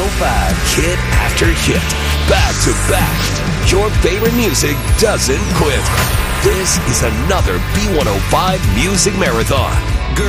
B105. Hit after hit. Back to back. Your favorite music doesn't quit. This is another B105 Music Marathon.